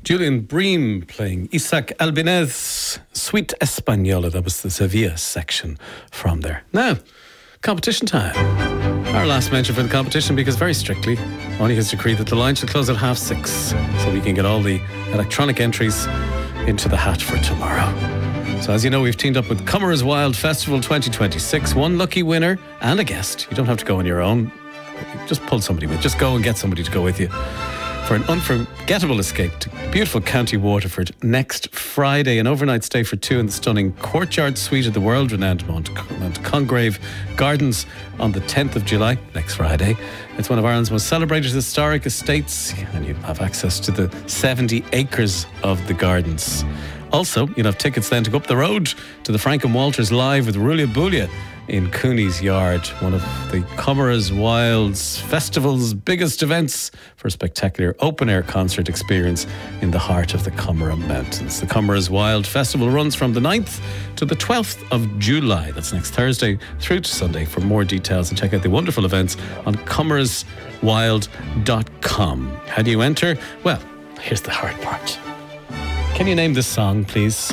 Julian Bream playing Isaac Albinez, Sweet Española. That was the Sevilla section from there. Now, competition time. Our last mention for the competition, because very strictly, Oni has decreed that the line should close at 6:30, so we can get all the electronic entries into the hat for tomorrow. So as you know, we've teamed up with Cummer's Wild Festival 2026. One lucky winner and a guest. You don't have to go on your own. Just pull somebody with. Just go and get somebody to go with you for an unforgettable escape to beautiful County Waterford next Friday. An overnight stay for two in the stunning Courtyard Suite at the world-renowned Mount Congreve Gardens on the 10th of July, next Friday. It's one of Ireland's most celebrated historic estates, and you have access to the 70 acres of the gardens. Also, you'll have tickets then to go up the road to the Frank and Walters Live with Rulia Bulia in Cooney's Yard, one of the Cummer's Wild's festival's biggest events for a spectacular open-air concert experience in the heart of the Cummerah Mountains. The Cummer's Wild Festival runs from the 9th to the 12th of July. That's next Thursday through to Sunday. For more details and check out the wonderful events on cummerswild.com. How do you enter? Well, here's the hard part. Can you name this song, please?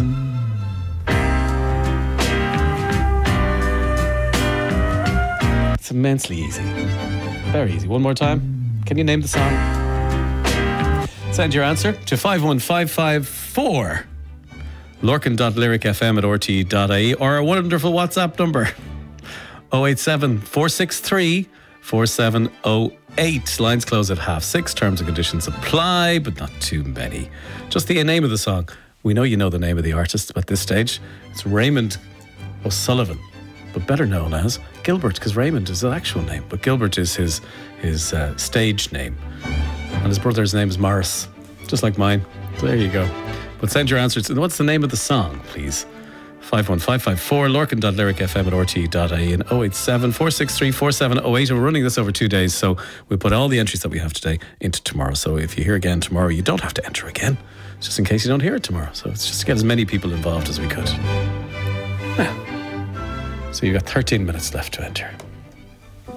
It's immensely easy. Very easy. One more time. Can you name the song? Send your answer to 51554. lorcan.lyricfm@rte.ie or our wonderful WhatsApp number 087 463 4708. Lines close at 6:30. Terms and conditions apply, but not too many. Just the name of the song. We know you know the name of the artist at this stage. It's Raymond O'Sullivan, but better known as Gilbert, because Raymond is his actual name, but Gilbert is his stage name. And his brother's name is Morris, just like mine. So there you go. But send your answers. What's the name of the song, please? 51554, lorcan.lyricfm@rte.ie and 087 463 4708. We're running this over 2 days, so we'll put all the entries that we have today into tomorrow. So if you hear again tomorrow, you don't have to enter again, just in case you don't hear it tomorrow. So it's just to get as many people involved as we could. Now, so you've got 13 minutes left to enter.